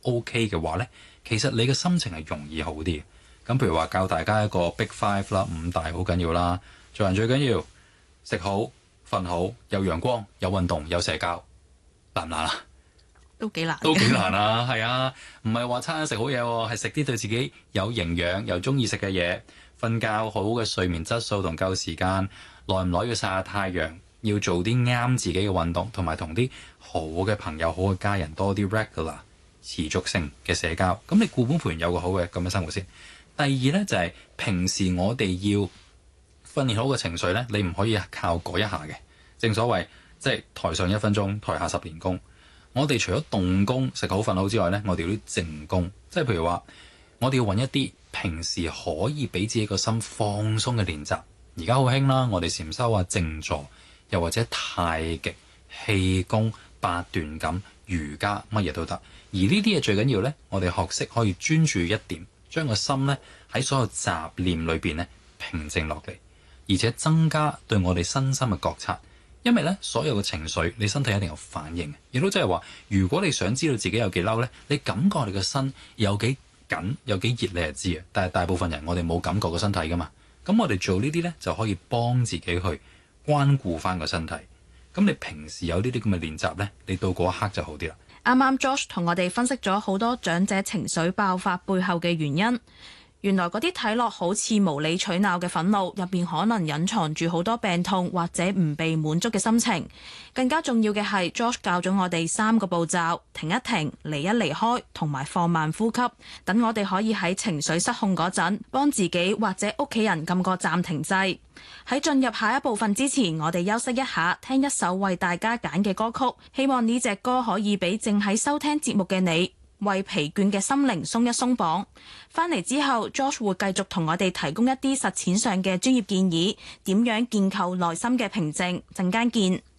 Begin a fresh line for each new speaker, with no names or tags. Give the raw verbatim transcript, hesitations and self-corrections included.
OK 嘅話呢，其實你嘅心情係容易好啲嘅。咁譬如話教大家一個 Big Five 啦，五大好緊要啦。做人最緊要食好、瞓好、有陽光、有運動、有社交，難唔難啊？
都幾難，
都幾難啊！係啊，唔係話餐食好嘢喎，係食啲對自己有營養又中意食嘅嘢，瞓覺好嘅睡眠質素同夠時間，耐唔耐要曬下太陽，要做啲啱自己嘅運動，同埋同啲好嘅朋友、好嘅家人多啲 regular 持續性嘅社交。咁你固本培元有個好嘅咁嘅生活先。第二呢，就係、是、平時我哋要訓練好嘅情緒呢，你唔可以靠嗰一下嘅。正所謂即係台上一分鐘，台下十年功。我哋除咗動功食好瞓好之外呢，我哋要啲靜功，即係譬如話，我哋要揾一啲平時可以俾自己個心放鬆嘅練習。而家好興啦，我哋禪修啊、靜坐，又或者太極、氣功、八段錦、瑜伽，乜嘢都得。而呢啲嘢最緊要呢，我哋學識可以專注一點，將個心呢喺所有雜念裏邊呢平靜落嚟，而且增加對我哋身心嘅覺察。因為咧，所有嘅情緒，你身體一定有反應，亦都即係話，如果你想知道自己有幾嬲呢，你感覺你個身有幾緊、有幾熱，你就知啊。但係大部分人我哋冇感覺個身體噶嘛，咁我哋做呢啲呢，就可以幫自己去關顧翻個身體。咁你平時有呢啲咁嘅練習呢，你到嗰一刻就好啲啦。
啱啱 Josh 同我哋分析咗好多長者情緒爆發背後嘅原因。原來嗰啲睇落好似無理取鬧嘅憤怒入邊，可能隱藏住好多病痛或者唔被滿足嘅心情。更加重要嘅係 Josh 教咗我哋三個步驟：停一停、離一離開同埋放慢呼吸，等我哋可以喺情緒失控嗰陣幫自己或者屋企人撳個暫停掣。喺進入下一部分之前，我哋休息一下，聽一首為大家揀嘅歌曲，希望呢隻歌可以俾正喺收聽節目嘅你為疲倦嘅心靈鬆一鬆綁。返嚟之後 Josh 會繼續同我哋提供一啲實踐上嘅專業建議，點樣建構內心嘅平靜。陣間見。